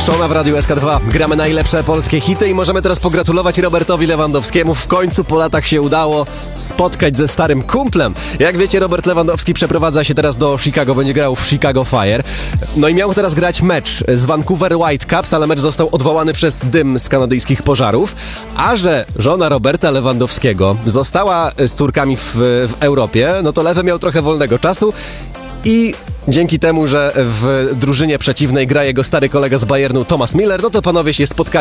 Puszczona w Radiu SK2. Gramy najlepsze polskie hity i możemy teraz pogratulować Robertowi Lewandowskiemu. W końcu po latach się udało spotkać ze starym kumplem. Jak wiecie, Robert Lewandowski przeprowadza się teraz do Chicago, będzie grał w Chicago Fire. No i miał teraz grać mecz z Vancouver Whitecaps, ale mecz został odwołany przez dym z kanadyjskich pożarów. A że żona Roberta Lewandowskiego została z córkami w Europie, no to Lewy miał trochę wolnego czasu i dzięki temu, że w drużynie przeciwnej gra jego stary kolega z Bayernu Thomas Müller, no to panowie się spotkali